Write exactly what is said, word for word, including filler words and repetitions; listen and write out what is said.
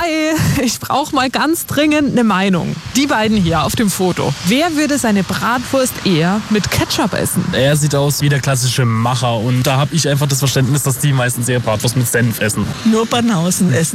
Hi, ich brauche mal ganz dringend eine Meinung. Die beiden hier auf dem Foto. Wer würde seine Bratwurst eher mit Ketchup essen? Er sieht aus wie der klassische Macher und da habe ich einfach das Verständnis, dass die meistens eher Bratwurst mit Senf essen. Nur Banausen essen.